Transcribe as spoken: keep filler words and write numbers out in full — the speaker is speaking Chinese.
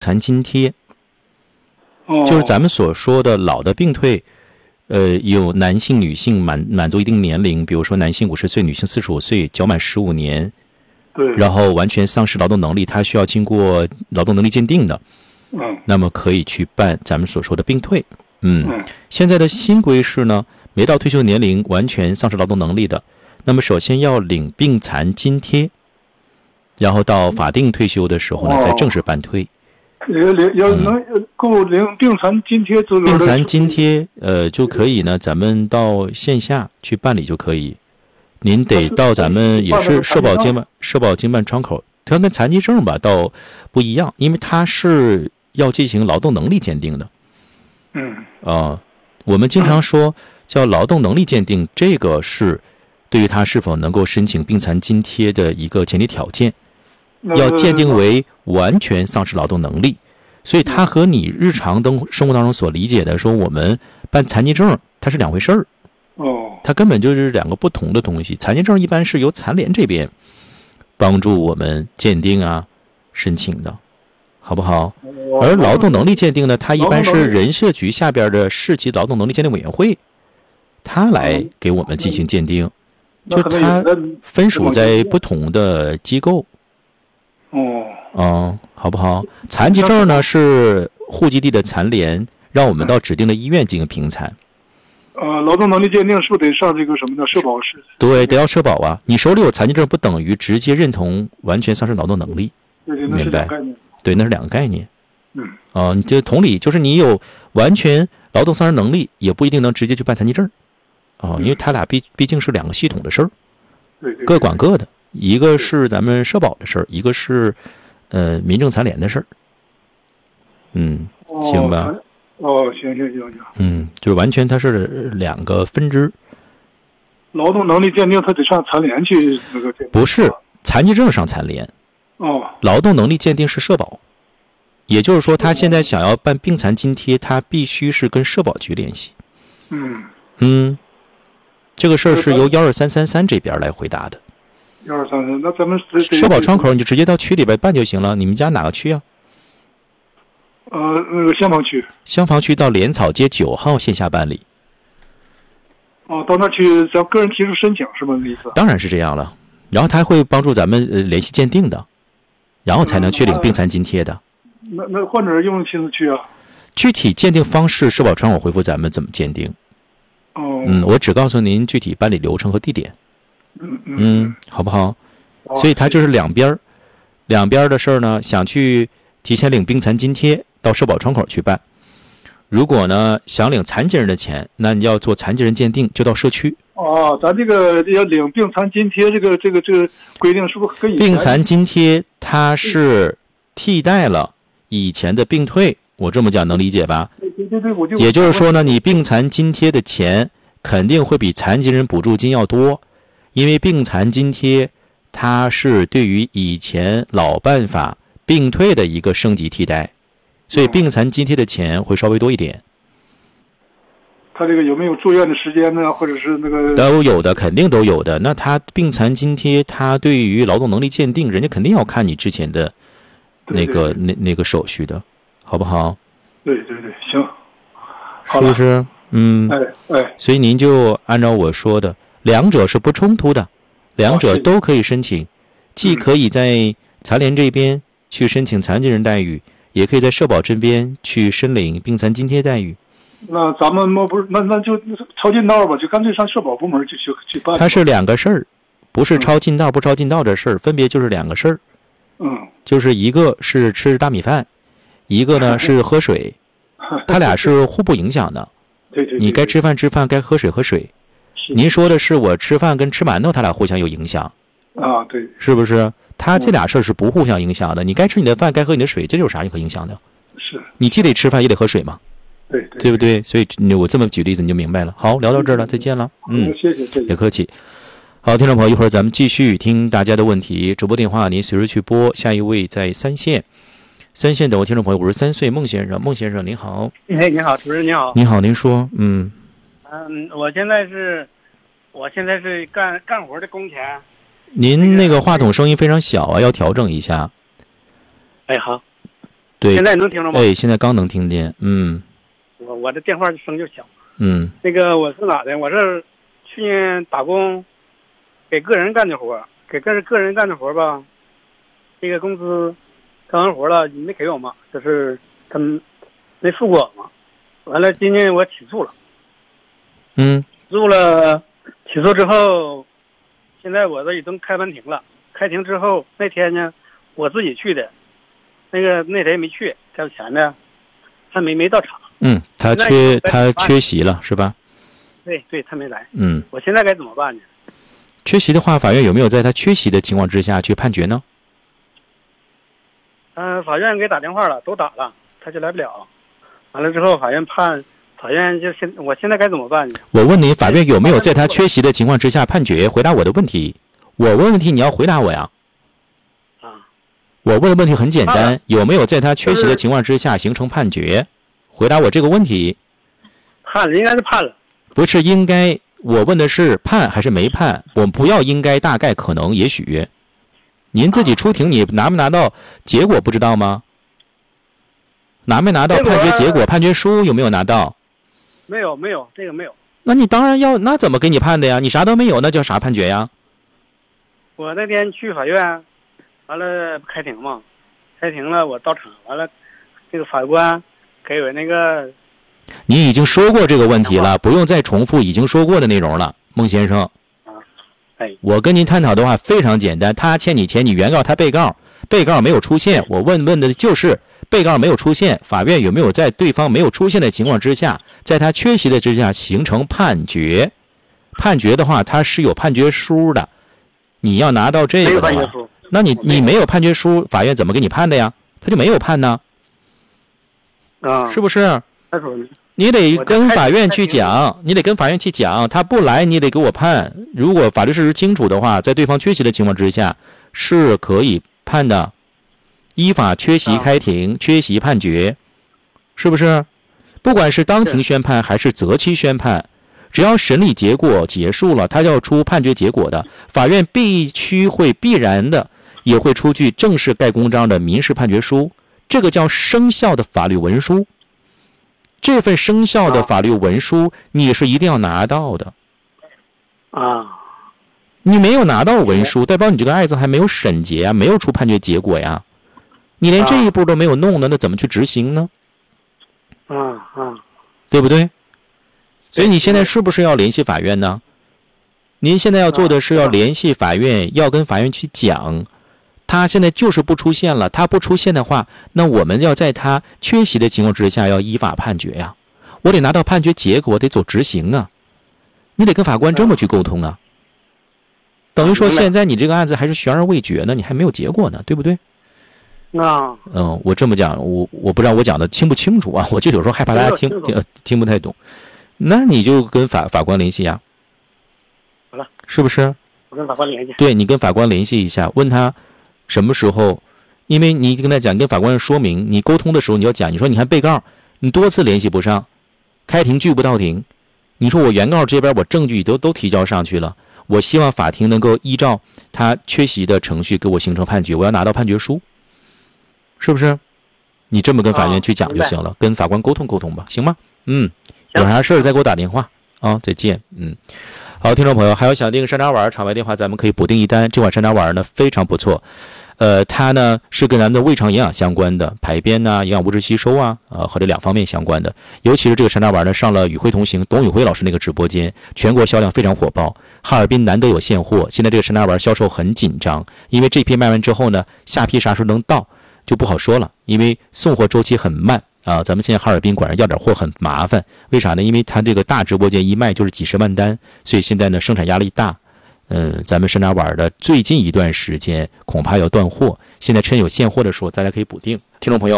残津贴，就是咱们所说的老的病退，呃，有男性、女性满满足一定年龄，比如说男性五十岁，女性四十五岁，缴满十五年， 对， 然后完全丧失劳动能力，他需要经过劳动能力鉴定的， 嗯， 那么可以去办咱们所说的病退。嗯， 嗯现在的新规是呢，没到退休年龄完全丧失劳动能力的，那么首先要领病残津贴，然后到法定退休的时候呢， 哦再正式办退。 要领要能够领病残津贴资格的， 病残津贴，呃，就可以呢，咱们到线下去办理就可以。您得到咱们也是社保经办社保经办窗口，它跟残疾证吧倒不一样，因为它是要进行劳动能力鉴定的。 嗯啊、呃，我们经常说叫劳动能力鉴定，这个是对于他是否能够申请病残津贴的一个前提条件。要鉴定为完全丧失劳动能力，所以它和你日常生生活当中所理解的说我们办残疾证，它是两回事儿。 哦， 它根本就是两个不同的东西。残疾证一般是由残联这边帮助我们鉴定啊、申请的，好不好？而劳动能力鉴定呢，它一般是人社局下边的市级劳动能力鉴定委员会，它来给我们进行鉴定，就它分属在不同的机构。 哦， 嗯，好不好？残疾证呢是户籍地的残联让我们到指定的医院进行评残。 呃，劳动能力鉴定是不是得上这个什么的社保是？ 对，得要社保啊。你手里有残疾证不等于直接认同完全丧失劳动能力， 对对，那是明白？ 两概念。 对，那是两个概念。 嗯。 啊、呃，你这同理，就是你有完全劳动丧失能力，也不一定能直接去办残疾证。啊、呃，因为他俩毕毕竟是两个系统的事儿， 对对， 各管各的。一个是咱们社保的事儿，一个是呃民政残联的事儿。嗯，行吧。 哦，行行行行。 嗯，就是完全它是两个分支。 劳动能力鉴定，他得上残联去那个鉴定。 不是，残疾证上残联。 哦。 劳动能力鉴定是社保，也就是说，他现在想要办病残津贴，他必须是跟社保局联系。 嗯。 嗯，这个事儿是由幺二三三三这边来回答的。 幺二三三，那咱们社保窗口你就直接到区里边办就行了。你们家哪个区啊？ 呃，那个香坊区。 香坊区到莲草街九号线下办理。 哦，到那去咱个人提出申请是吗？那意思？ 当然是这样了。然后他会帮助咱们呃联系鉴定的，然后才能去领病残津贴的。 那那患者用亲自去啊？ 具体鉴定方式，社保窗口回复咱们怎么鉴定。 哦。 嗯，我只告诉您具体办理流程和地点。 嗯嗯。 嗯，好不好？所以他就是两边两边的事儿呢，想去提前领病残津贴，到社保窗口去办。如果呢想领残疾人的钱，那你要做残疾人鉴定，就到社区。 哦，咱这个要领病残津贴，这个这个这个规定是不是跟以前？ 病残津贴它是替代了以前的病退，我这么讲能理解吧？ 对对对，我就也就是说呢，你病残津贴的钱肯定会比残疾人补助金要多，因为病残津贴它是对于以前老办法病退的一个升级替代，所以病残津贴的钱会稍微多一点。 他这个有没有住院的时间呢？或者是那个都有的，肯定都有的。那他病残津贴，他对于劳动能力鉴定，人家肯定要看你之前的那个那那个手续的，好不好？ 对对对，行， 是不是？嗯， 哎哎， 所以您就按照我说的，两者是不冲突的，两者都可以申请，既可以在残联这边去申请残疾人待遇，也可以在社保这边去申领病残津贴待遇。 那咱们那不是那那就抄近道吧，就干脆上社保部门去去去办。 它是两个事儿，不是抄近道不抄近道的事儿，分别就是两个事儿。 嗯， 就是一个是吃大米饭，一个呢是喝水，它俩是互不影响的。 对对， 你该吃饭吃饭，该喝水喝水。您说的是我吃饭跟吃馒头，它俩互相有影响啊？对， 是不是？它这俩事儿是不互相影响的。你该吃你的饭，该喝你的水，这有啥可影响的？ 是你既得吃饭也得喝水嘛。 对 对, 对不对？所以我这么举例子你就明白了。好，聊到这儿了，再见了。嗯， 谢谢谢谢， 别客气。好，听众朋友，一会儿咱们继续听大家的问题，直播电话您随时去拨。下一位在三线，三线等位听众朋友，五十三岁孟先生，孟先生您好。 哎，你好，主持人你好。 你好，您说。嗯嗯，我现在是，我现在是干干活的工钱。 您那个话筒声音非常小啊，要调整一下。 哎，好。 对， 现在能听着吗？ 哎，现在刚能听见。嗯， 我我这电话声就小。 嗯， 那个我是哪的？我是去年打工，给个人干的活，给个人个人干的活吧，这个工资干完活了，你没给我嘛？就是他们没付过我嘛。完了，今年我起诉了。 嗯， 起诉了，起诉之后，现在我这已经开完庭了。开庭之后那天呢，我自己去的，那个那谁没去，交钱呢，他没没到场。 嗯，他缺他缺席了是吧？ 对对，他没来。 嗯， 我现在该怎么办呢？ 缺席的话，法院有没有在他缺席的情况之下去判决呢？ 嗯、呃，法院给打电话了，都打了，他就来不了。完了之后，法院判，法院就现，我现在该怎么办呢？ 我问你，法院有没有在他缺席的情况之下判决？回答我的问题。我问问题，你要回答我呀。 啊， 我问的问题很简单，有没有在他缺席的情况之下形成判决？回答我这个问题。 判了，应该是判了。 不是应该，我问的是判还是没判？我们不要应该、大概、可能、也许。您自己出庭，你拿没拿到结果不知道吗？拿没拿到判决结果？判决书有没有拿到？ 没有，没有，这个没有。 那你当然要，那怎么给你判的呀？你啥都没有，那叫啥判决呀？ 我那天去法院，完了开庭嘛，开庭了，我到场，完了，这个法官给我那个。 你已经说过这个问题了，不用再重复已经说过的内容了，孟先生。 啊，哎， 我跟您探讨的话非常简单，他欠你钱，你原告他被告，被告没有出现，我问问的就是被告没有出现，法院有没有在对方没有出现的情况之下，在他缺席的之下形成判决？判决的话，他是有判决书的，你要拿到这个的话，那你你没有判决书，法院怎么给你判的呀？他就没有判呢， 啊， 是不是？你得跟法院去讲，你得跟法院去讲，他不来你得给我判。如果法律事实清楚的话，在对方缺席的情况之下是可以判的，依法缺席开庭，缺席判决，是不是？不管是当庭宣判还是择期宣判，只要审理结果结束了，他要出判决结果的，法院必须会必然的也会出具正式盖公章的民事判决书，这个叫生效的法律文书。这份生效的法律文书你是一定要拿到的啊！ 你没有拿到文书，代表你这个案子还没有审结啊，没有出判决结果呀。你连这一步都没有弄呢，那怎么去执行呢？ 啊啊， 对不对？所以你现在是不是要联系法院呢？您现在要做的是要联系法院，要跟法院去讲。他现在就是不出现了，他不出现的话，那我们要在他缺席的情况之下要依法判决呀。我得拿到判决结果，得走执行啊。你得跟法官这么去沟通啊。等于说现在你这个案子还是悬而未决呢，你还没有结果呢，对不对？ 啊， 嗯，我这么讲，我我不知道我讲的清不清楚啊，我就有时候害怕大家听听听不太懂。那你就跟法法官联系呀。 好了， 是不是？ 我跟法官联系。 对，你跟法官联系一下，问他什么时候，因为你跟他讲，跟法官说明，你沟通的时候你要讲，你说你看被告，你多次联系不上，开庭拒不到庭，你说我原告这边我证据都都提交上去了，我希望法庭能够依照他缺席的程序给我形成判决，我要拿到判决书，是不是？你这么跟法院去讲就行了，啊、跟法官沟通沟通吧，行吗？嗯，有啥事儿再给我打电话啊，再见，嗯。好，听众朋友，还有想订山楂丸场外电话，咱们可以补订一单。这款山楂丸呢非常不错，呃，它呢是跟咱们的胃肠营养相关的，排便呐、啊、营养物质吸收啊，呃和这两方面相关的。尤其是这个山楂丸呢，上了与会同行董宇辉老师那个直播间，全国销量非常火爆。哈尔滨难得有现货，现在这个山楂丸销售很紧张，因为这批卖完之后呢，下批啥时候能到就不好说了，因为送货周期很慢。啊，咱们现在哈尔滨管上要点货很麻烦，为啥呢？因为它这个大直播间一卖就是几十万单，所以现在呢生产压力大。嗯，咱们山楂丸的最近一段时间恐怕要断货，现在趁有现货的时候，大家可以补订。听众朋友。